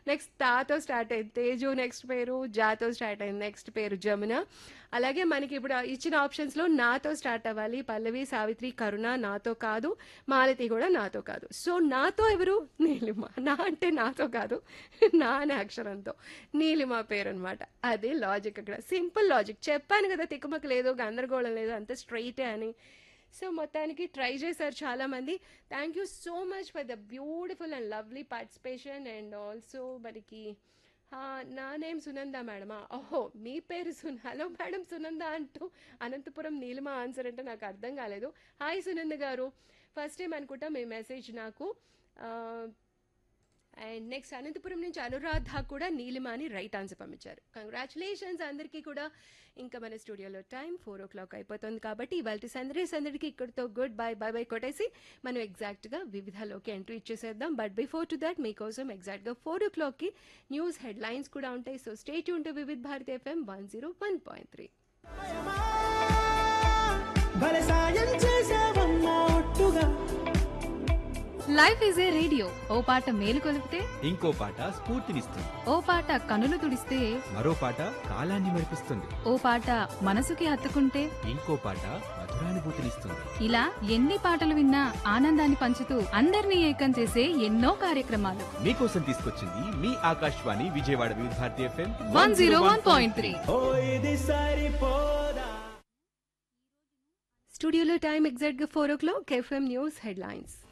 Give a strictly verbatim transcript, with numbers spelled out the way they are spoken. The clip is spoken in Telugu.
నెక్స్ట్ తాతో స్టార్ట్ అయింది తేజు, నెక్స్ట్ పేరు జాతో స్టార్ట్ అయింది, నెక్స్ట్ పేరు జమున. అలాగే మనకి ఇప్పుడు ఇచ్చిన ఆప్షన్స్ లో నాతో స్టార్ట్ అవ్వాలి పల్లవి, సావిత్రి, కరుణ నాతో కాదు, మాలతి కూడా నాతో కాదు. సో నాతో ఎవరు? నీలిమ. నా అంటే నాతో కాదు, నా అనే అక్షరంతో నీలిమ పేరు అనమాట. అదే లాజిక్ అక్కడ, సింపుల్ లాజిక్. చెప్పాను కదా తిక్కుమక్క లేదు, గందరగోళం లేదు, అంత స్ట్రైటే అని. సో మొత్తానికి ట్రై చేశారు చాలా మంది. Thank you so much for the beautiful and lovely participation. And also మనకి ఆ, నా నేమ్ సునంద మేడమా? ఓహో మీ పేరు సున్ హలో మేడం సునంద అంటూ అనంతపురం నీలిమ ఆన్సర్ అంటే నాకు అర్థం కాలేదు. హాయ్ సునంద గారు, ఫస్ట్ టైం అనుకుంటా మీ మెసేజ్ నాకు. అండ్ నెక్స్ట్ అనంతపురం నుంచి అనురాధ కూడా నీలిమ అని రైట్ ఆన్సర్ పంపించారు. కంగ్రాచులేషన్స్ అందరికీ కూడా. ఇంకా మన స్టూడియోలో టైం ఫోర్ ఓ క్లాక్ అయిపోతుంది కాబట్టి ఇవాళ సందడి సందడికి ఇక్కడితో గుడ్ బై బై బై కొట్టేసి మనం ఎగ్జాక్ట్గా వివిధలోకి entry ఇచ్చేసేద్దాం. But before to that మీకోసం ఎగ్జాక్ట్గా ఫోర్ ఓ క్లాక్కి న్యూస్ హెడ్లైన్స్ కూడా ఉంటాయి. So stay tune to Vividh Bharati FM one zero one point three. Life is a radio, ఓ పాట మేలు కొలిపితే ఇంకో పాట స్ఫూర్తినిస్తుంది, ఓ పాట కనులు తుడిస్తే మరో పాట కాలాన్ని మరిపిస్తుంది, ఓ పాట మనసుకి హత్తుకుంటే ఇంకో పాట మధురానుభూతినిస్తుంది. ఇలా ఎన్ని పాటలు విన్నా ఆనందాన్ని పంచుతూ అందరినీ ఏకం చేసే ఎన్నో కార్యక్రమాలు మీకోసం తీసుకొచ్చింది మీ ఆకాశవాణి విజయవాడ వివిధ Bharati FM one zero one point three. స్టూడియోలో టైం ఎగ్జాక్ట్గా ఫోర్ ఓ క్లాక్. FM news headlines.